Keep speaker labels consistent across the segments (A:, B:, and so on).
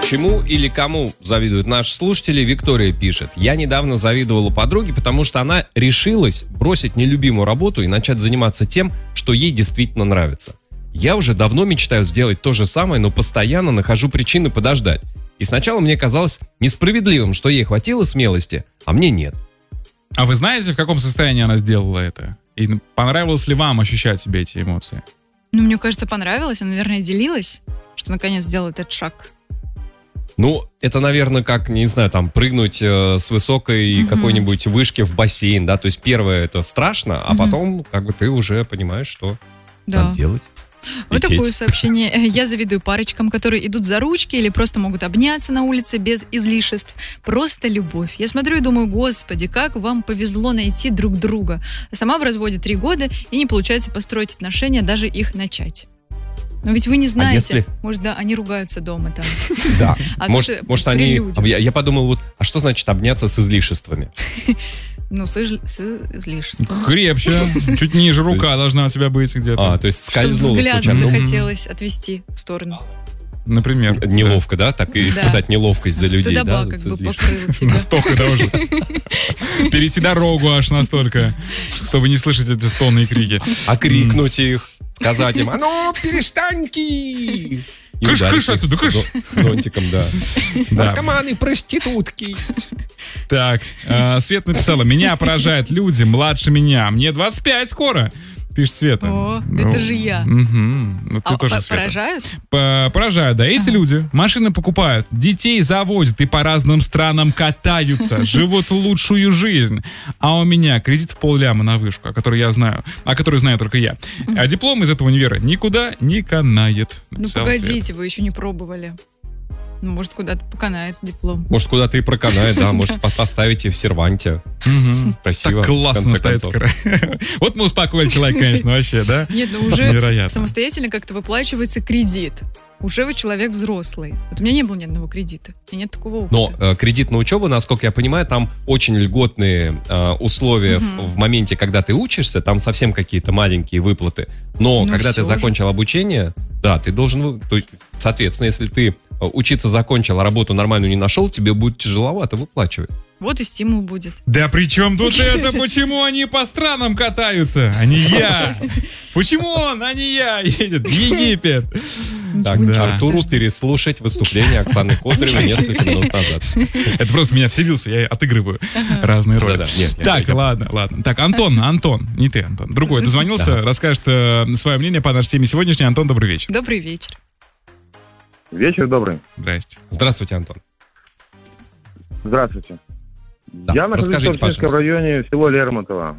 A: Чему или кому завидуют наши слушатели, Виктория пишет. Я недавно завидовала подруге, потому что она решилась бросить нелюбимую работу и начать заниматься тем, что ей действительно нравится. Я уже давно мечтаю сделать то же самое, но постоянно нахожу причины подождать. И сначала мне казалось несправедливым, что ей хватило смелости, а мне нет.
B: А вы знаете, в каком состоянии она сделала это? И понравилось ли вам ощущать себе эти эмоции?
C: Ну, мне кажется, понравилось. Она, наверное, делилась, что наконец сделала этот шаг.
A: Ну, это, наверное, как, не знаю, там, прыгнуть с высокой какой-нибудь вышки в бассейн, да? То есть первое это страшно, а потом как бы ты уже понимаешь, что надо делать.
C: Вот такое сообщение. Я завидую парочкам, которые идут за ручки или просто могут обняться на улице без излишеств. Просто любовь. Я смотрю и думаю, господи, как вам повезло найти друг друга. А сама в разводе 3 года и не получается построить отношения, даже их начать. Но ведь вы не знаете, может, да, они ругаются дома там.
A: Да, может они... Я подумал, вот, а что значит обняться с излишествами?
C: Ну, с излишеством.
B: Крепче, чуть ниже рука должна у тебя быть где-то.
A: А, то есть скользнула
C: взгляд
A: случайно.
C: захотелось отвести в сторону.
B: Например.
A: Неловко, да? Так и испытать неловкость за людей, да?
C: Стыдоба как бы покрыл тебя.
B: Настолько даже. Перейти дорогу аж настолько, чтобы не слышать эти стоны и крики.
A: А крикнуть их, сказать им, а ну, перестаньте!
B: Кыш отсюда, кыш!
A: Зонтиком, да. Наркоманы, проститутки.
B: Так, Свет написала, меня поражают люди младше меня. Мне 25 скоро. Пишет Света.
C: О, это же я.
B: Ну, ты тоже, Света.
C: Поражают?
B: Поражают, да. Эти люди машины покупают, детей заводят и по разным странам катаются, живут лучшую жизнь. А у меня кредит в 500 000 на вышку, о которой я знаю, о которой знаю только я. А диплом из этого универа никуда не канает.
C: Ну, погодите, вы еще не пробовали. Ну, может, куда-то поканает диплом.
A: Может, куда-то и проканает, да. Может, поставите в серванте. Красиво.
B: Так классно стоит. Вот мы успокоили человека, конечно, вообще, да?
C: Нет, ну уже самостоятельно как-то выплачивается кредит. Уже вы человек взрослый. Вот у меня не было ни одного кредита. И нет такого опыта.
A: Но кредит на учебу, насколько я понимаю, там очень льготные условия в моменте, когда ты учишься. Там совсем какие-то маленькие выплаты. Но когда ты закончил обучение, да, ты должен... То есть, соответственно, если ты учиться закончил, а работу нормальную не нашел, тебе будет тяжеловато выплачивать.
C: Вот и стимул будет.
B: Да при чем тут это? Почему они по странам катаются, а не я? Почему он, а не я, едет в Египет?
A: Так, Артуру переслушать выступление Оксаны Козыревой несколько минут назад.
B: Это просто меня вселился, я отыгрываю разные роли. Так, ладно. Так, Антон, не ты, Антон. Другой дозвонился, расскажет свое мнение по нашей теме сегодняшней. Антон, добрый вечер.
C: Добрый вечер.
D: Вечер добрый.
A: Здрасте. Здравствуйте, Антон.
D: Здравствуйте.
A: Да.
D: Я нахожусь в Собчинском районе, село Лермонтово.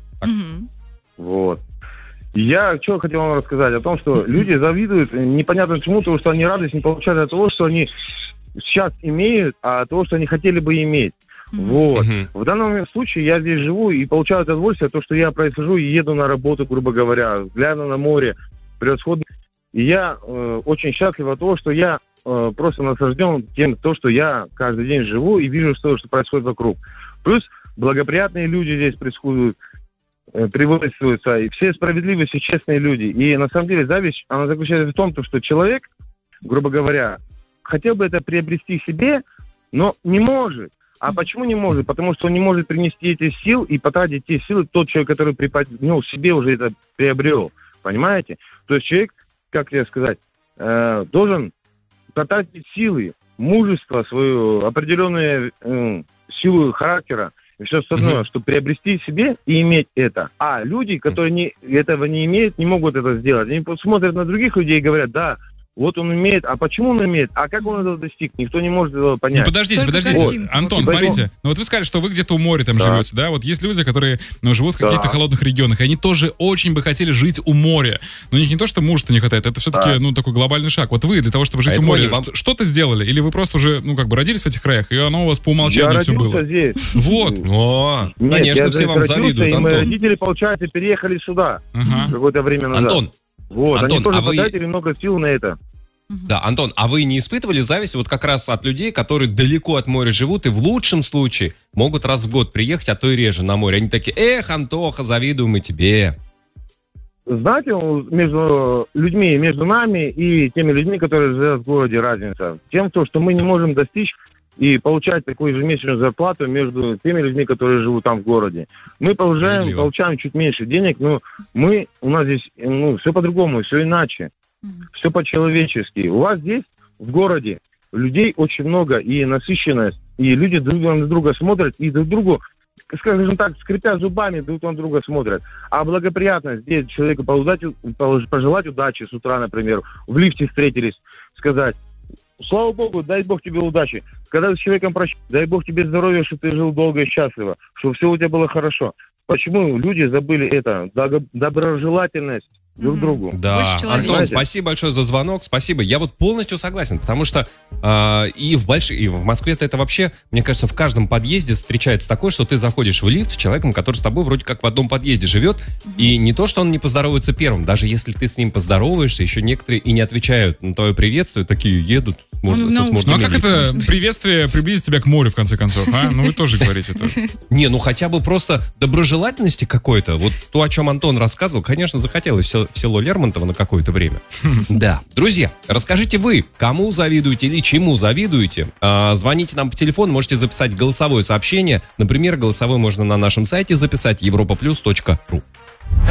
D: Вот. Я что хотел вам рассказать? О том, что люди завидуют непонятно чему, потому что они радость не получают от того, что они сейчас имеют, а от того, что они хотели бы иметь. Вот. В данном случае я здесь живу и получаю удовольствие от того, что я происхожу и еду на работу, грубо говоря, гляну на море, превосходно. И я очень счастлив от того, что я просто наслажден тем, то, что я каждый день живу и вижу, что происходит вокруг. Плюс благоприятные люди здесь приветствуются, и все справедливые, все честные люди. И на самом деле зависть, она заключается в том, что человек, грубо говоря, хотел бы это приобрести себе, но не может. А почему не может? Потому что он не может принести эти силы и потратить те силы, тот человек, который в себе уже это приобрел. Понимаете? То есть человек, как тебе сказать, должен потратить силы, мужество, свою определенную силу характера и все остальное, чтобы приобрести себе и иметь это. А люди, которые этого не имеют, не могут это сделать. Они смотрят на других людей и говорят, да, вот он умеет, а почему он умеет, а как он этого достиг, никто не может этого понять.
B: Ну, подождите, Антон, смотрите, ну вот вы сказали, что вы где-то у моря там живете, да, вот есть люди, которые живут в каких-то холодных регионах, и они тоже очень бы хотели жить у моря, но у них не то, что мужества не хватает, это все-таки, такой глобальный шаг. Вот вы для того, чтобы жить у моря, что-то сделали, или вы просто уже, родились в этих краях, и оно у вас по умолчанию все было?
D: Я родился здесь.
B: Вот.
A: Конечно, все вам завидуют,
D: и мои родители, получается, переехали сюда какое-то время назад.
A: Антон,
D: вот, они тоже потратили много сил на это.
A: Да, Антон, а вы не испытывали зависть вот как раз от людей, которые далеко от моря живут и в лучшем случае могут раз в год приехать, а то и реже на море? Они такие, эх, Антоха, завидуем мы тебе.
D: знаете, между людьми, между нами и теми людьми, которые живут в городе, разница? Тем, что мы не можем достичь и получать такую ежемесячную зарплату между теми людьми, которые живут там в городе. Мы получаем чуть меньше денег, но у нас здесь все по-другому, все иначе, все по-человечески. У вас здесь, в городе, людей очень много, и насыщенность, и люди друг на друга смотрят, и друг другу, скажем так, скрипя зубами, друг на друга смотрят. А благоприятность, здесь человеку пожелать удачи с утра, например, в лифте встретились, сказать: слава Богу, дай Бог тебе удачи. Когда с человеком прощаешься, дай Бог тебе здоровья, чтобы ты жил долго и счастливо, чтобы все у тебя было хорошо. Почему люди забыли это? Доброжелательность друг другу.
A: Да, Антон, спасибо большое за звонок, спасибо. Я вот полностью согласен, потому что и в Москве-то это вообще, мне кажется, в каждом подъезде встречается такое, что ты заходишь в лифт с человеком, который с тобой вроде как в одном подъезде живет, и не то, что он не поздоровается первым, даже если ты с ним поздороваешься, еще некоторые и не отвечают на твое приветствие, такие едут со смурными
B: Ну а как это приветствие приблизит тебя к морю, в конце концов, а? Ну вы тоже говорите тоже.
A: Не, ну хотя бы просто доброжелательности какой-то, вот то, о чем Антон рассказывал, конечно, захотелось в село Лермонтово на какое-то время. Да. Друзья, расскажите вы, кому завидуете или чему завидуете? Звоните нам по телефону, можете записать голосовое сообщение. Например, голосовое можно на нашем сайте записать europaplus.ru.